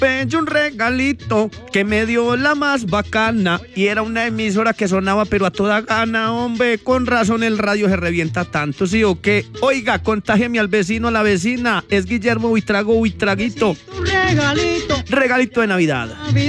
pedí un regalito que me dio la más bacana y era una emisora que sonaba pero a toda gana, hombre, con razón el radio se revienta tanto, ¿sí o qué? Oiga, contágeme al vecino, a la vecina, es Guillermo Buitrago Buitraguito. Regalito. Regalito de Navidad.